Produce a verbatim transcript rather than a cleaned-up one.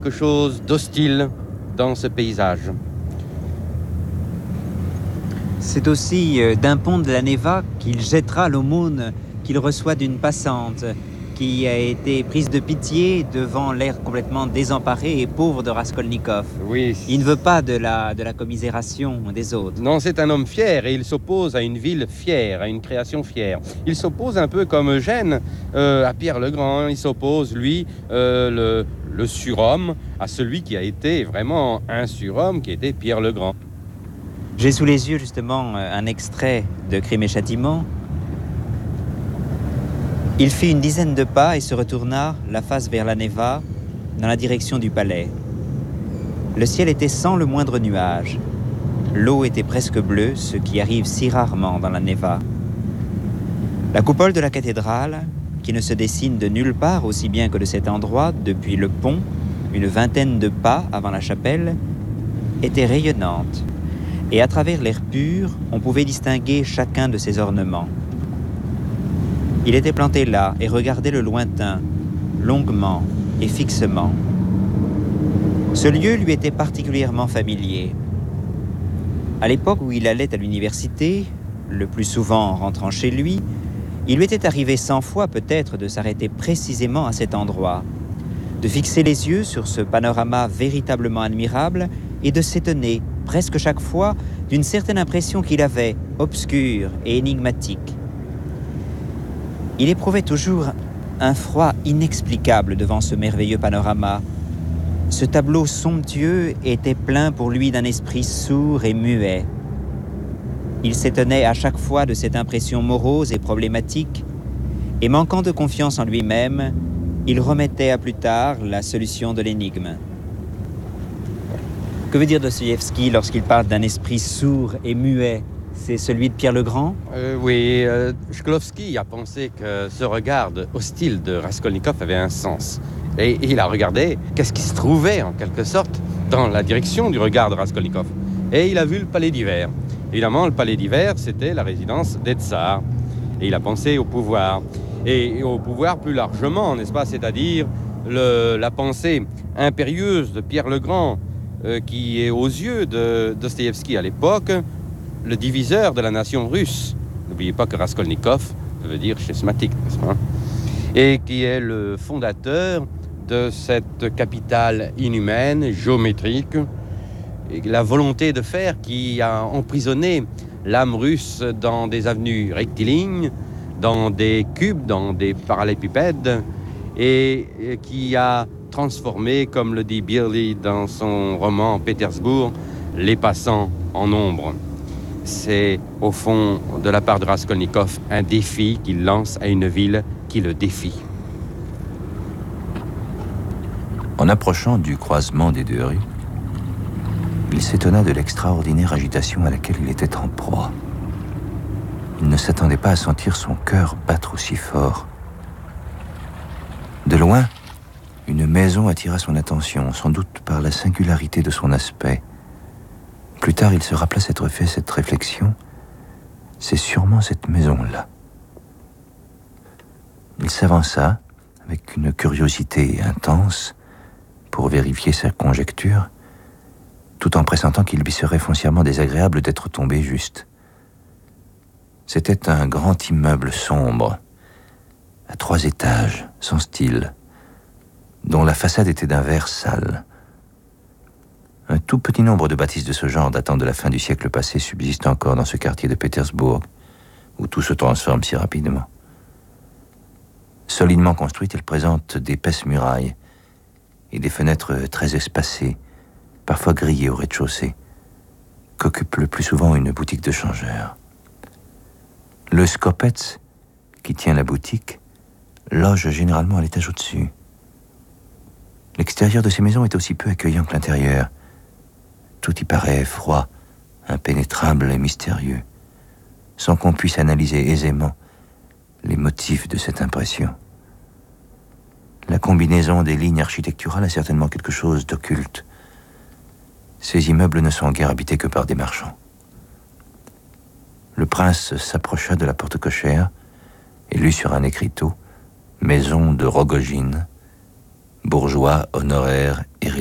Quelque chose d'hostile dans ce paysage. C'est aussi d'un pont de la Neva qu'il jettera l'aumône qu'il reçoit d'une passante qui a été prise de pitié devant l'air complètement désemparé et pauvre de Raskolnikov. Oui. Il ne veut pas de la, de la commisération des autres. Non, c'est un homme fier et il s'oppose à une ville fière, à une création fière. Il s'oppose un peu comme Eugène euh, à Pierre le Grand. Il s'oppose, lui, euh, le, le surhomme, à celui qui a été vraiment un surhomme, qui était Pierre le Grand. J'ai sous les yeux justement un extrait de Crime et Châtiment. Il fit une dizaine de pas et se retourna, la face vers la Neva, dans la direction du palais. Le ciel était sans le moindre nuage. L'eau était presque bleue, ce qui arrive si rarement dans la Neva. La coupole de la cathédrale, qui ne se dessine de nulle part aussi bien que de cet endroit, depuis le pont, une vingtaine de pas avant la chapelle, était rayonnante. Et à travers l'air pur, on pouvait distinguer chacun de ses ornements. Il était planté là et regardait le lointain, longuement et fixement. Ce lieu lui était particulièrement familier. À l'époque où il allait à l'université, le plus souvent en rentrant chez lui, il lui était arrivé cent fois peut-être de s'arrêter précisément à cet endroit, de fixer les yeux sur ce panorama véritablement admirable et de s'étonner, presque chaque fois, d'une certaine impression qu'il avait, obscure et énigmatique. Il éprouvait toujours un froid inexplicable devant ce merveilleux panorama. Ce tableau somptueux était plein pour lui d'un esprit sourd et muet. Il s'étonnait à chaque fois de cette impression morose et problématique, et manquant de confiance en lui-même, il remettait à plus tard la solution de l'énigme. Que veut dire Dostoïevski lorsqu'il parle d'un esprit sourd et muet ? C'est celui de Pierre le Grand ? euh, Oui, euh, Shklovsky a pensé que ce regard hostile de Raskolnikov avait un sens. Et il a regardé qu'est-ce qui se trouvait, en quelque sorte, dans la direction du regard de Raskolnikov. Et il a vu le palais d'hiver. Évidemment, le palais d'hiver, c'était la résidence des tsars. Et il a pensé au pouvoir. Et au pouvoir plus largement, n'est-ce pas ? C'est-à-dire le, la pensée impérieuse de Pierre le Grand, euh, qui est aux yeux de Dostoïevski à l'époque, le diviseur de la nation russe. N'oubliez pas que Raskolnikov veut dire schématique, n'est-ce pas ? Et qui est le fondateur de cette capitale inhumaine, géométrique, et la volonté de faire qui a emprisonné l'âme russe dans des avenues rectilignes, dans des cubes, dans des parallélépipèdes, et qui a transformé, comme le dit Birli dans son roman Pétersbourg, les passants en ombre. C'est, au fond, de la part de Raskolnikov, un défi qu'il lance à une ville qui le défie. En approchant du croisement des deux rues, il s'étonna de l'extraordinaire agitation à laquelle il était en proie. Il ne s'attendait pas à sentir son cœur battre aussi fort. De loin, une maison attira son attention, sans doute par la singularité de son aspect. Plus tard, il se rappela s'être fait cette réflexion. C'est sûrement cette maison-là. Il s'avança, avec une curiosité intense, pour vérifier sa conjecture, tout en pressentant qu'il lui serait foncièrement désagréable d'être tombé juste. C'était un grand immeuble sombre, à trois étages, sans style, dont la façade était d'un vert sale. Un tout petit nombre de bâtisses de ce genre datant de la fin du siècle passé subsistent encore dans ce quartier de Pétersbourg, où tout se transforme si rapidement. Solidement construite, elle présente d'épaisses murailles et des fenêtres très espacées, parfois grillées au rez-de-chaussée, qu'occupe le plus souvent une boutique de changeur. Le Skopets, qui tient la boutique, loge généralement à l'étage au-dessus. L'extérieur de ces maisons est aussi peu accueillant que l'intérieur. Tout y paraît froid, impénétrable et mystérieux, sans qu'on puisse analyser aisément les motifs de cette impression. La combinaison des lignes architecturales a certainement quelque chose d'occulte. Ces immeubles ne sont guère habités que par des marchands. Le prince s'approcha de la porte cochère et lut sur un écriteau « Maison de Rogojine », bourgeois, honoraire,